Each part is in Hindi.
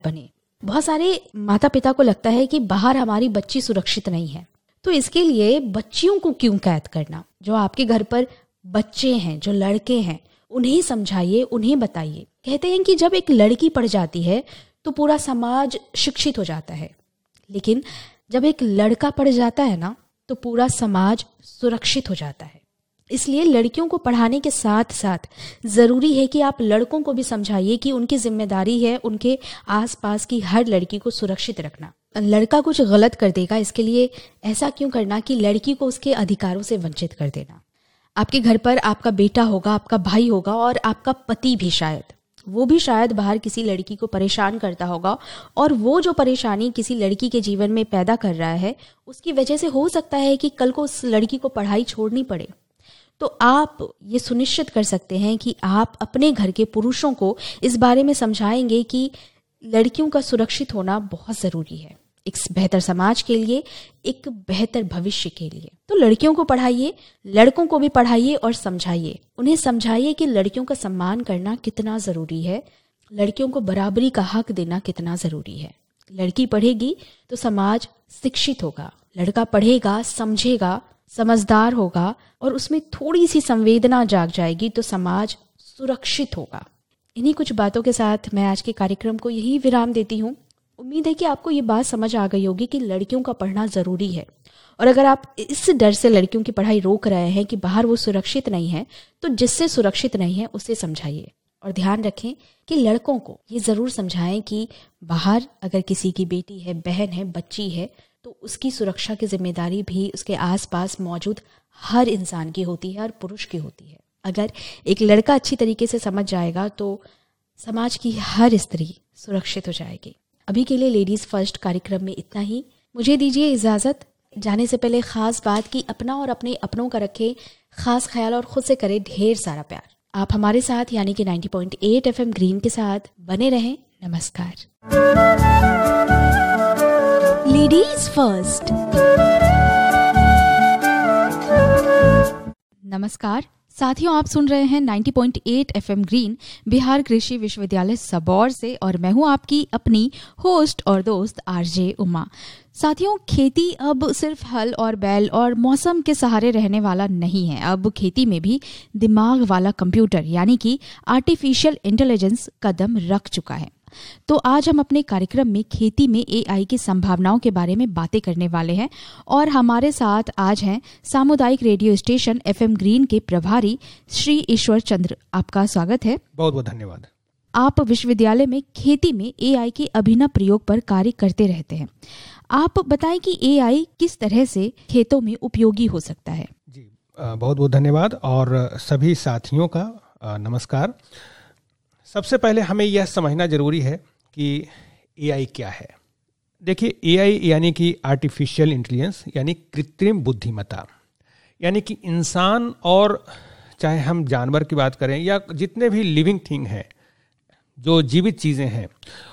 बने। बहुत सारे माता पिता को लगता है कि बाहर हमारी बच्ची सुरक्षित नहीं है, तो इसके लिए बच्चियों को क्यों कैद करना। जो आपके घर पर बच्चे हैं, जो लड़के हैं, उन्हें समझाइए, उन्हें बताइए। कहते हैं कि जब एक लड़की पढ़ जाती है तो पूरा समाज शिक्षित हो जाता है, लेकिन जब एक लड़का पढ़ जाता है ना तो पूरा समाज सुरक्षित हो जाता है। इसलिए लड़कियों को पढ़ाने के साथ साथ ज़रूरी है कि आप लड़कों को भी समझाइए कि उनकी जिम्मेदारी है उनके आसपास की हर लड़की को सुरक्षित रखना। लड़का कुछ गलत कर देगा, इसके लिए ऐसा क्यों करना कि लड़की को उसके अधिकारों से वंचित कर देना। आपके घर पर आपका बेटा होगा, आपका भाई होगा और आपका पति भी शायद बाहर किसी लड़की को परेशान करता होगा, और वो जो परेशानी किसी लड़की के जीवन में पैदा कर रहा है उसकी वजह से हो सकता है कि कल को उस लड़की को पढ़ाई छोड़नी पड़े। तो आप ये सुनिश्चित कर सकते हैं कि आप अपने घर के पुरुषों को इस बारे में समझाएंगे कि लड़कियों का सुरक्षित होना बहुत ज़रूरी है, एक बेहतर समाज के लिए, एक बेहतर भविष्य के लिए। तो लड़कियों को पढ़ाइए, लड़कों को भी पढ़ाइए और समझाइए। उन्हें समझाइए कि लड़कियों का सम्मान करना कितना ज़रूरी है, लड़कियों को बराबरी का हक देना कितना ज़रूरी है। लड़की पढ़ेगी तो समाज शिक्षित होगा, लड़का पढ़ेगा, समझेगा, समझदार होगा और उसमें थोड़ी सी संवेदना जाग जाएगी तो समाज सुरक्षित होगा। इन्हीं कुछ बातों के साथ मैं आज के कार्यक्रम को यही विराम देती हूँ। उम्मीद है कि आपको ये बात समझ आ गई होगी कि लड़कियों का पढ़ना ज़रूरी है, और अगर आप इस डर से लड़कियों की पढ़ाई रोक रहे हैं कि बाहर वो सुरक्षित नहीं है, तो जिससे सुरक्षित नहीं है उसे समझाइए। और ध्यान रखें कि लड़कों को ये ज़रूर समझाएं कि बाहर अगर किसी की बेटी है, बहन है, बच्ची है, तो उसकी सुरक्षा की जिम्मेदारी भी उसके आसपास मौजूद हर इंसान की होती है, हर पुरुष की होती है। अगर एक लड़का अच्छी तरीके से समझ जाएगा तो समाज की हर स्त्री सुरक्षित हो जाएगी। अभी के लिए लेडीज़ फर्स्ट कार्यक्रम में इतना ही। मुझे दीजिए इजाज़त। जाने से पहले खास बात कि अपना और अपने अपनों का रखें खास ख्याल और खुद से करें ढेर सारा प्यार। आप हमारे साथ यानी कि 90.8 FM ग्रीन के साथ बने रहें। नमस्कार। Ladies first. नमस्कार साथियों, आप सुन रहे हैं 90.8 FM ग्रीन बिहार कृषि विश्वविद्यालय सबौर से, और मैं हूं आपकी अपनी होस्ट और दोस्त आरजे उमा। साथियों, खेती अब सिर्फ हल और बैल और मौसम के सहारे रहने वाला नहीं है। अब खेती में भी दिमाग वाला कंप्यूटर यानी कि आर्टिफिशियल इंटेलिजेंस कदम रख चुका है। तो आज हम अपने कार्यक्रम में खेती में AI की संभावनाओं के बारे में बातें करने वाले हैं, और हमारे साथ आज हैं सामुदायिक रेडियो स्टेशन FM ग्रीन के प्रभारी श्री ईश्वर चंद्र। आपका स्वागत है। बहुत बहुत धन्यवाद। आप विश्वविद्यालय में खेती में AI के अभिनव प्रयोग पर कार्य करते रहते हैं। आप बताएं कि AI किस तरह से खेतों में उपयोगी हो सकता है। जी बहुत बहुत धन्यवाद, और सभी साथियों का नमस्कार। सबसे पहले हमें यह समझना जरूरी है कि AI क्या है। देखिए, AI यानी कि आर्टिफिशियल इंटेलिजेंस यानी कृत्रिम बुद्धिमत्ता, यानी कि इंसान और चाहे हम जानवर की बात करें या जितने भी लिविंग थिंग हैं, जो जीवित चीज़ें हैं,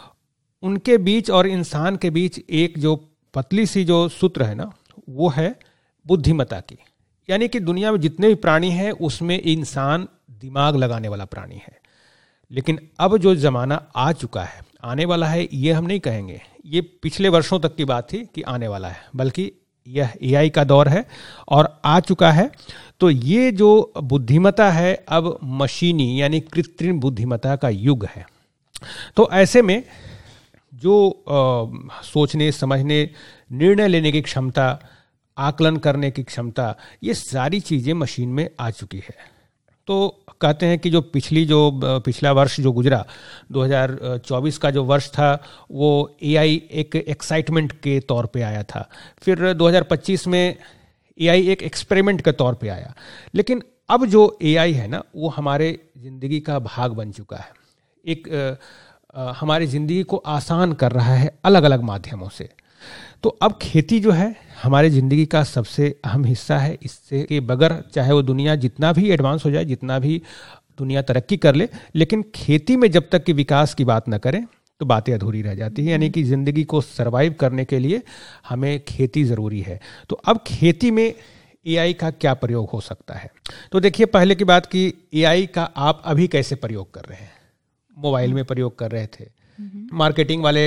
उनके बीच और इंसान के बीच एक जो पतली सी जो सूत्र है ना, वो है बुद्धिमत्ता की। यानी कि दुनिया में जितने भी प्राणी हैं उसमें इंसान दिमाग लगाने वाला प्राणी है। लेकिन अब जो ज़माना आ चुका है, आने वाला है, ये हम नहीं कहेंगे, ये पिछले वर्षों तक की बात थी कि आने वाला है, बल्कि यह AI का दौर है और आ चुका है। तो ये जो बुद्धिमत्ता है अब मशीनी यानी कृत्रिम बुद्धिमत्ता का युग है। तो ऐसे में जो सोचने, समझने, निर्णय लेने की क्षमता, आकलन करने की क्षमता, ये सारी चीज़ें मशीन में आ चुकी है। तो कहते हैं कि जो पिछला वर्ष जो गुजरा 2024 का जो वर्ष था, वो AI एक एक्साइटमेंट के तौर पे आया था। फिर 2025 में AI एक एक्सपेरिमेंट के तौर पे आया। लेकिन अब जो AI है ना, वो हमारे ज़िंदगी का भाग बन चुका है। एक हमारी ज़िंदगी को आसान कर रहा है अलग अलग माध्यमों से। तो अब खेती जो है हमारी ज़िंदगी का सबसे अहम हिस्सा है। इससे के बगैर चाहे वो दुनिया जितना भी एडवांस हो जाए, जितना भी दुनिया तरक्की कर ले, लेकिन खेती में जब तक कि विकास की बात न करें तो बातें अधूरी रह जाती हैं। यानी कि ज़िंदगी को सरवाइव करने के लिए हमें खेती ज़रूरी है। तो अब खेती में AI का क्या प्रयोग हो सकता है? तो देखिए, पहले की बात कि AI का आप अभी कैसे प्रयोग कर रहे हैं। मोबाइल में प्रयोग कर रहे थे, मार्केटिंग वाले